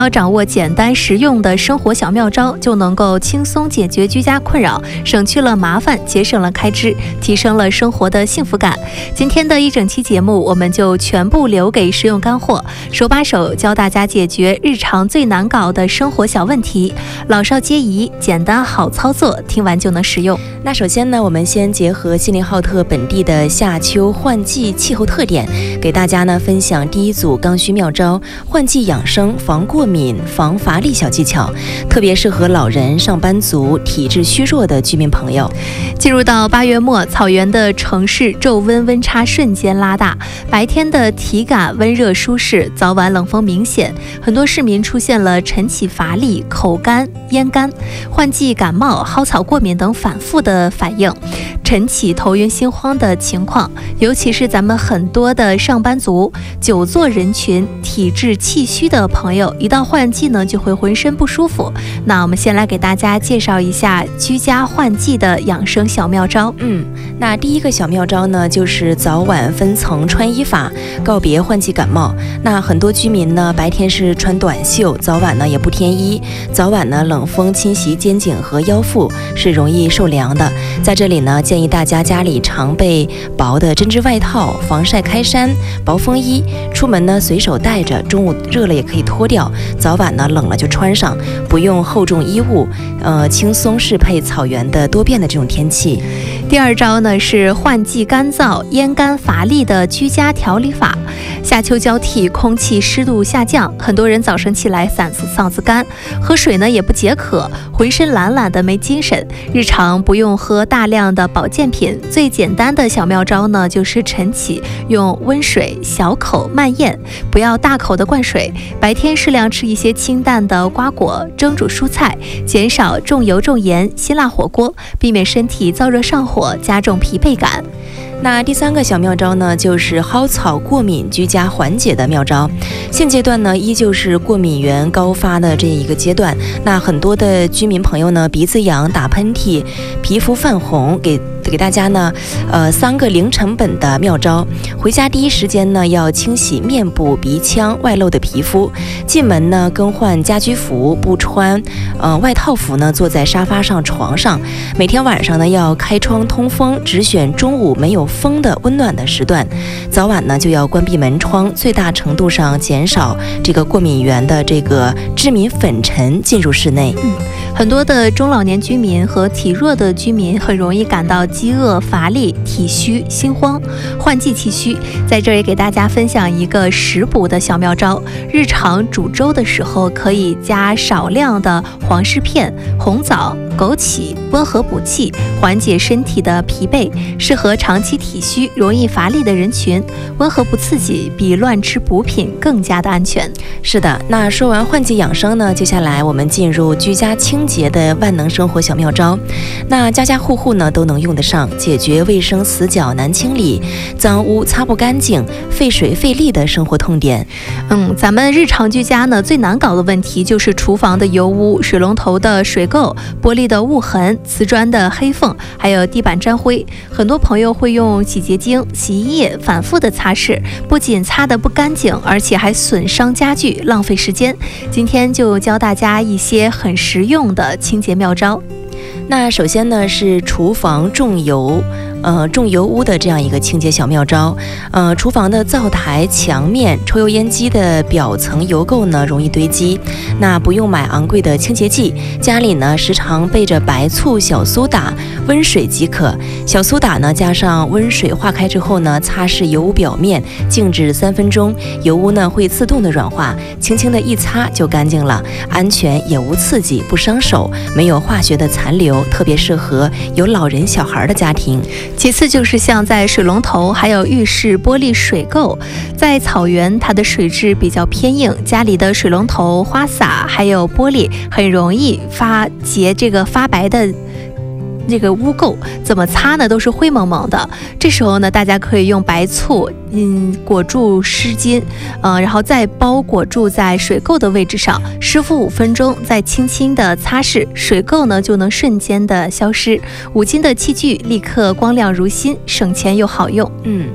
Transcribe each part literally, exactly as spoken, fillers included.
要掌握简单实用的生活小妙招，就能够轻松解决居家困扰，省去了麻烦，节省了开支，提升了生活的幸福感。今天的一整期节目，我们就全部留给实用干货，手把手教大家解决日常最难搞的生活小问题，老少皆宜，简单好操作，听完就能实用。 那首先呢，我们先结合锡林浩特本地的夏秋换季气候特点，给大家呢分享第一组刚需妙招，换季养生防过敏防乏力小技巧，特别适合老人、上班族、体质虚弱的居民朋友。 进入到八月末，草原的城市昼温温差瞬间拉大，白天的体感温热舒适，早晚冷风明显，很多市民出现了晨起乏力、口干、咽干、换季感冒、蒿草过敏等反复的反应，晨起头晕心慌的情况，尤其是咱们很多的上班族、久坐人群、体质气虚的朋友，一到换季呢就会浑身不舒服。那我们先来给大家介绍一下居家换季的养生小妙招。 嗯，那第一个小妙招呢，就是早晚分层穿衣法，告别换季感冒。那很多居民呢，白天是穿短袖，早晚呢也不添衣，早晚呢冷风侵袭肩颈和腰腹，是容易受凉的。在这里呢，建议大家家里常备薄的针织外套、防晒开衫、薄风衣，出门呢随手带着，中午热了也可以脱掉，早晚呢冷了就穿上，不用厚重衣物，呃，轻松适配草原的多变的这种天气。 第二招呢是换季干燥、咽干乏力的居家调理法。夏秋交替，空气湿度下降，很多人早晨起来嗓子嗓子干，喝水呢也不解渴，浑身懒懒的没精神。日常不用喝大量的保健品，最简单的小妙招呢就是晨起用温水小口慢咽，不要大口的灌水。白天适量吃一些清淡的瓜果、蒸煮蔬菜，减少重油重盐、辛辣火锅，避免身体燥热上火，加重疲惫感。 那第三个小妙招呢，就是蒿草过敏居家缓解的妙招。现阶段呢，依旧是过敏源高发的这一个阶段。那很多的居民朋友呢，鼻子痒、打喷嚏、皮肤泛红，给给大家呢，呃，三个零成本的妙招。回家第一时间呢，要清洗面部、鼻腔外露的皮肤。进门呢，更换家居服，不穿呃外套服呢，坐在沙发上、床上。每天晚上呢，要开窗通风，只选中午没有风的温暖的时段。早晚呢，就要关闭门窗，最大程度上减少这个过敏源的这个致敏粉尘进入室内。 嗯，很多的中老年居民和体弱的居民很容易感到饥饿、乏力、体虚、心慌，换季气虚。在这里给大家分享一个食补的小妙招：日常煮粥的时候，可以加少量的黄氏片、红枣、枸杞，温和补气，缓解身体的疲惫，适合长期体虚、容易乏力的人群。温和不刺激，比乱吃补品更加的安全。 是的，那说完换季养生呢，接下来我们进入居家清洁的万能生活小妙招。那家家户户呢都能用得上，解决卫生死角难清理、脏污擦不干净、费水费力的生活痛点。 嗯，咱们日常居家呢最难搞的问题就是厨房的油污、水龙头的水垢、玻璃的雾痕、瓷砖的黑缝，还有地板沾灰。很多朋友会用洗洁精、洗衣液反复的擦拭，不仅擦得不干净，而且还损伤家具，浪费时间。今天就教大家一些很实用的清洁妙招。 那首先呢是厨房重油呃重油污的这样一个清洁小妙招。呃厨房的灶台、墙面、抽油烟机的表层油垢呢容易堆积，那不用买昂贵的清洁剂，家里呢时常备着白醋、小苏打、温水即可。小苏打呢加上温水化开之后呢，擦拭油污表面，静置三分钟，油污呢会自动的软化，轻轻的一擦就干净了，安全也无刺激，不伤手，没有化学的残留，特别适合有老人小孩的家庭。 其次就是像在水龙头还有浴室玻璃水垢，在草原它的水质比较偏硬，家里的水龙头、花洒还有玻璃很容易发结这个发白的这个污垢，怎么擦呢都是灰蒙蒙的。这时候呢，大家可以用白醋嗯裹住湿巾，呃，然后再包裹住在水垢的位置上，湿敷五分钟，再轻轻的擦拭，水垢呢就能瞬间的消失。五金的器具立刻光亮如新，省钱又好用。 嗯。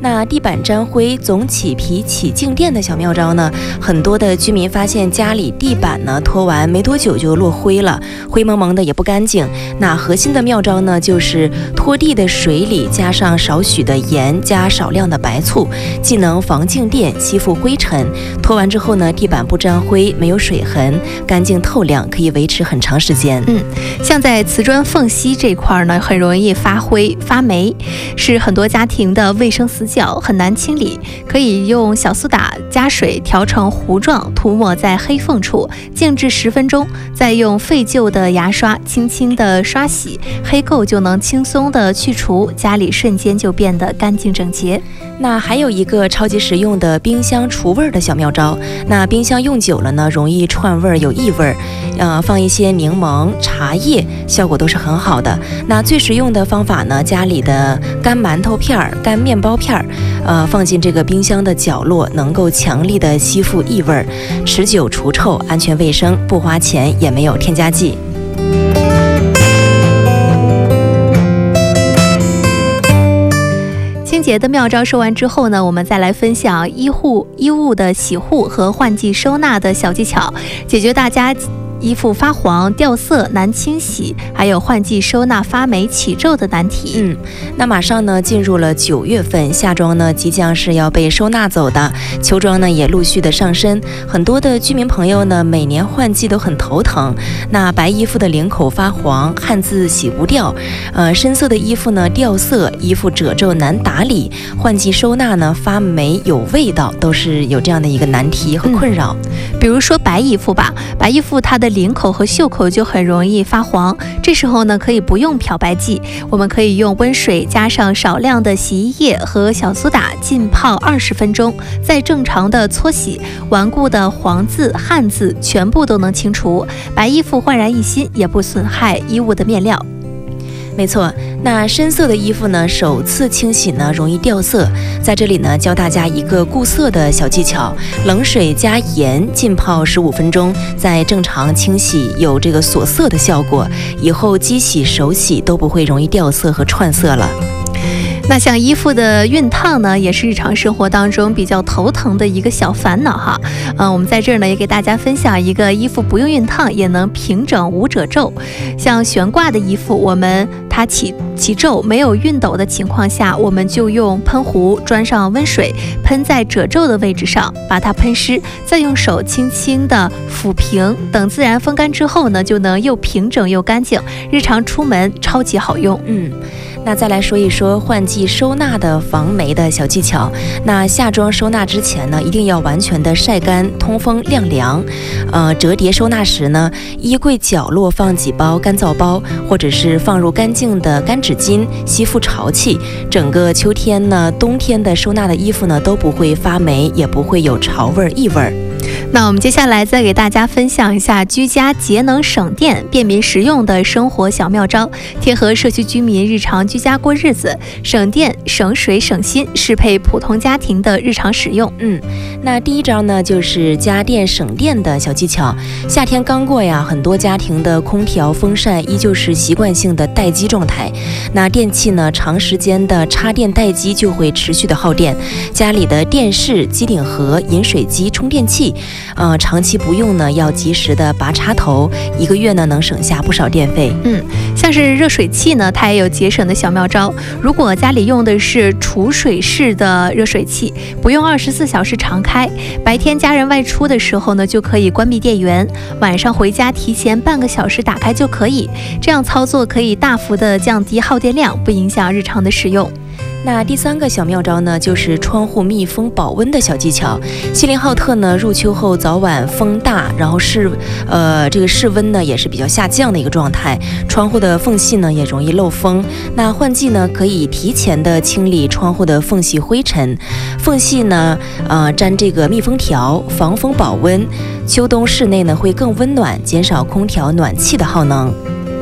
那地板沾灰总起皮起静电的小妙招呢，很多的居民发现家里地板呢拖完没多久就落灰了，灰蒙蒙的也不干净。那核心的妙招呢，就是拖地的水里加上少许的盐，加少量的白醋，既能防静电，吸附灰尘。拖完之后呢，地板不沾灰，没有水痕，干净透亮，可以维持很长时间。 嗯，像在瓷砖缝隙这块呢，很容易发灰发霉，是很多家庭的卫生死角，很难清理。可以用小苏打加水调成糊状，涂抹在黑缝处，静置十分钟，再用废旧的牙刷轻轻的刷洗，黑垢就能轻松的去除，家里瞬间就变得干净整洁。 那还有一个超级实用的冰箱除味儿的小妙招。那冰箱用久了呢，容易串味儿，有异味儿，呃，放一些柠檬、茶叶，效果都是很好的。那最实用的方法呢，家里的干馒头片儿、干面包片儿，呃，放进这个冰箱的角落，能够强力的吸附异味儿，持久除臭，安全卫生，不花钱，也没有添加剂。 清洁的妙招说完之后呢，我们再来分享衣护衣物的洗护和换季收纳的小技巧，解决大家衣服发黄、掉色、难清洗，还有换季收纳发霉起皱的难题。 嗯，那马上呢进入了九月份，夏装呢即将是要被收纳走的，秋装呢也陆续的上身。很多的居民朋友呢每年换季都很头疼。那白衣服的领口发黄，汗渍洗不掉；呃，深色的衣服呢掉色，衣服褶皱难打理。换季收纳呢发霉有味道，都是有这样的一个难题和困扰。 嗯、比如说白衣服吧，白衣服它的领口和袖口就很容易发黄，这时候呢可以不用漂白剂，我们可以用温水加上少量的洗衣液和小苏打浸泡二十分钟，再正常的搓洗，顽固的黄渍、汗渍全部都能清除，白衣服焕然一新，也不损害衣物的面料。 没错，那深色的衣服呢，首次清洗呢容易掉色，在这里呢教大家一个固色的小技巧，冷水加盐浸泡十五分钟，再正常清洗，有这个锁色的效果，以后机洗手洗都不会容易掉色和串色了。 那像衣服的熨烫呢，也是日常生活当中比较头疼的一个小烦恼哈。嗯，我们在这儿呢也给大家分享一个衣服不用熨烫也能平整无褶皱。像悬挂的衣服，我们它起起皱没有熨斗的情况下，我们就用喷壶装上温水，喷在褶皱的位置上，把它喷湿，再用手轻轻的抚平，等自然风干之后呢，就能又平整又干净，日常出门超级好用。 嗯。那再来说一说换季收纳的防霉的小技巧。那夏装收纳之前呢，一定要完全的晒干、通风、晾凉。呃，折叠收纳时呢，衣柜角落放几包干燥包，或者是放入干净的干纸巾，吸附潮气。整个秋天呢、冬天的收纳的衣服呢，都不会发霉，也不会有潮味、异味。 那我们接下来再给大家分享一下居家节能省电、便民实用的生活小妙招，贴合社区居民日常居家过日子，省电、省水、省心，适配普通家庭的日常使用。 嗯，那第一招呢，就是家电省电的小技巧。夏天刚过呀，很多家庭的空调、风扇依旧是习惯性的待机状态。那电器呢，长时间的插电待机就会持续的耗电。家里的电视、机顶盒、饮水机、充电器。呃，长期不用呢，要及时的拔插头，一个月呢能省下不少电费。 嗯，像是热水器呢，它也有节省的小妙招。如果家里用的是储水式的热水器，不用二十四小时常开，白天家人外出的时候呢，就可以关闭电源，晚上回家提前半个小时打开就可以。这样操作可以大幅的降低耗电量，不影响日常的使用。 那第三个小妙招呢，就是窗户密封保温的小技巧。锡林浩特呢，入秋后早晚风大，然后室呃这个室温呢也是比较下降的一个状态，窗户的缝隙呢也容易漏风。那换季呢，可以提前的清理窗户的缝隙灰尘，缝隙呢呃粘这个密封条，防风保温。秋冬室内呢会更温暖，减少空调暖气的耗能。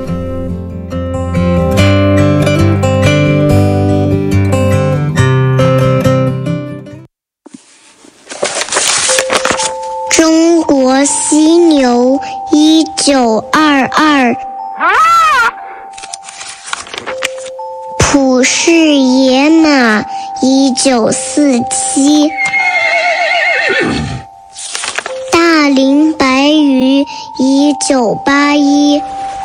中国犀牛一九二二，普氏野马一九四七。大林白鱼一九八一。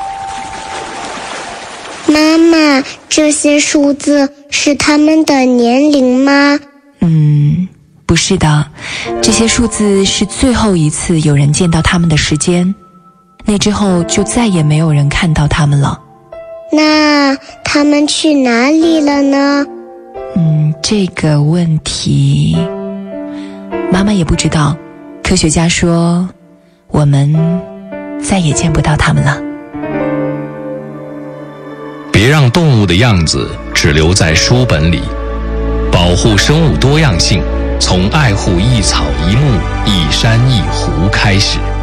妈妈，这些数字是他们的年龄吗？ 嗯，不是的，这些数字是最后一次有人见到他们的时间，那之后就再也没有人看到他们了。 那他们去哪里了呢？ 嗯，这个问题妈妈也不知道。科学家说，我们再也见不到他们了。 别让动物的样子只留在书本里，保护生物多样性，从爱护一草一木、一山一湖开始。